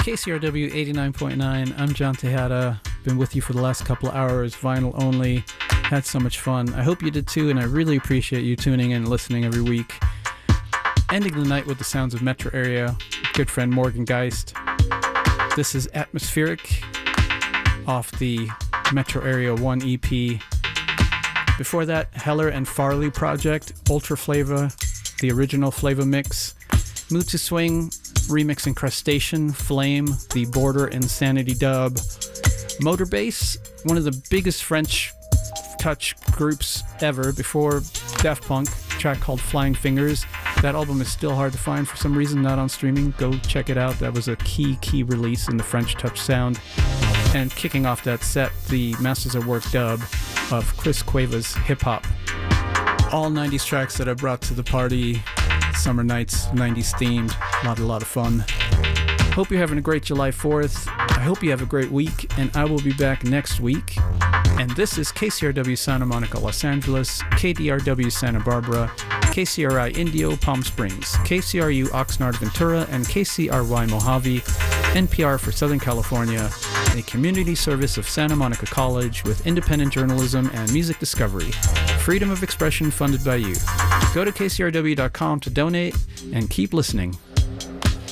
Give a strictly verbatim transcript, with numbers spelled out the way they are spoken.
K C R W eighty-nine point nine. I'm John Tejada. Been with you for the last couple of hours, vinyl only. Had so much fun. I hope you did too, and I really appreciate you tuning in and listening every week. Ending the night with the sounds of Metro Area, good friend Morgan Geist. This is Atmospheric off the Metro Area one E P. Before that, Heller and Farley Project, Ultra Flava, the original Flava mix. Mood to Swing, remix Incrustation, Flame, the Border Insanity dub. Motorbase, one of the biggest French touch groups ever before Daft Punk, a track called Flying Fingers. That album is still hard to find for some reason, not on streaming. Go check it out. That was a key, key release in the French touch sound. And kicking off that set, the Masters at Work dub of Chris Cueva's Hip Hop. All nineties tracks that I brought to the party, summer nights, nineties themed, a lot, a lot of fun. Hope you're having a great July fourth. I hope you have a great week, and I will be back next week. And this is K C R W Santa Monica, Los Angeles, K D R W Santa Barbara, K C R I Indio, Palm Springs, K C R U Oxnard, Ventura, and K C R Y Mojave, N P R for Southern California, a community service of Santa Monica College with independent journalism and music discovery. Freedom of expression funded by you. Go to K C R W dot com to donate and keep listening.